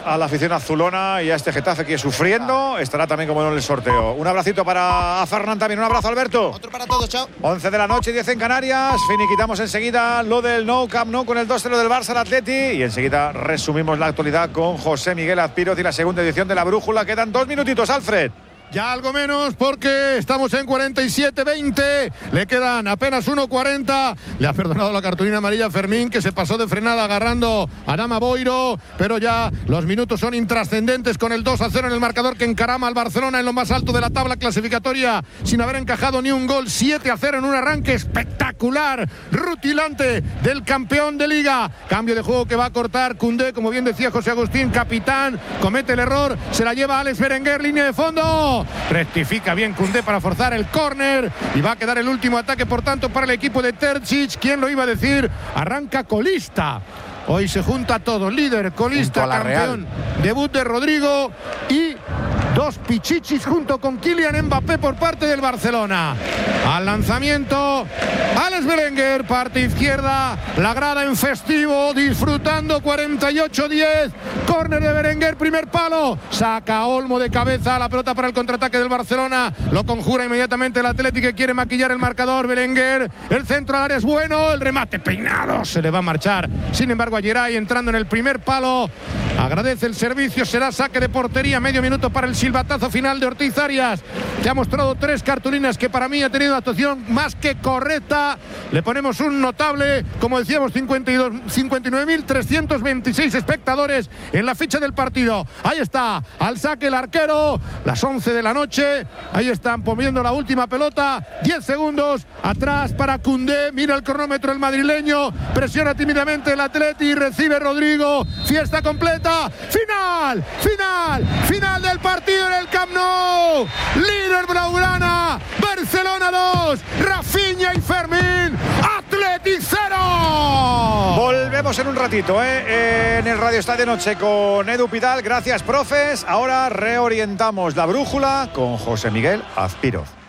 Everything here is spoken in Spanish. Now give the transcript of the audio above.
a la afición azulona y a este Getafe que sufriendo estará también como en el sorteo. Un abracito para Fernán también, un abrazo Alberto. Otro para todos, chao. 11 de la noche, 10 en Canarias. Finiquitamos enseguida lo del Nou Camp Nou con el 2-0 del Barça al Atleti y enseguida resumimos la actualidad con José Miguel Azpiroz y la segunda edición de La Brújula. Quedan 2 minutitos, Alfred. Ya algo menos porque estamos en 47-20. Le quedan apenas 1:40. Le ha perdonado la cartulina amarilla a Fermín, que se pasó de frenada agarrando a Adama Boiro. Pero ya los minutos son intrascendentes con el 2-0 en el marcador que encarama al Barcelona en lo más alto de la tabla clasificatoria sin haber encajado ni un gol. 7-0 en un arranque espectacular, rutilante del campeón de Liga. Cambio de juego que va a cortar Koundé, como bien decía José Agustín, capitán. Comete el error, se la lleva Alex Berenguer, línea de fondo. Rectifica bien Koundé para forzar el córner y va a quedar el último ataque, por tanto, para el equipo de Terzic. ¿Quién lo iba a decir? Arranca colista. Hoy se junta todo, líder, colista, campeón. Real. Debut de Rodrigo y dos pichichis junto con Kylian Mbappé por parte del Barcelona. Al lanzamiento, Alex Berenguer, parte izquierda, la grada en festivo, disfrutando. 48-10, córner de Berenguer, primer palo, saca Olmo de cabeza, la pelota para el contraataque del Barcelona, lo conjura inmediatamente el Atlético que quiere maquillar el marcador. Berenguer, el centro al área es bueno, el remate peinado, se le va a marchar, sin embargo a Geray entrando en el primer palo, agradece el servicio, será saque de portería, medio minuto para el silbatazo final de Ortiz Arias, que ha mostrado 3 cartulinas que para mí ha tenido una actuación más que correcta. Le ponemos un notable, como decíamos, 59.326 espectadores en la ficha del partido. Ahí está, al saque el arquero, las 11 de la noche, ahí están poniendo la última pelota, 10 segundos atrás para Koundé, mira el cronómetro el madrileño, presiona tímidamente el Atleti, recibe Rodrigo, fiesta completa, final del partido en el Camp Nou, líder blaugrana, Barcelona 2, Rafinha y Fermín, Atleti 0. Volvemos en un ratito, en el Radio Estadio Noche con Edu Pidal. Gracias, profes. Ahora reorientamos La Brújula con José Miguel Azpiroz.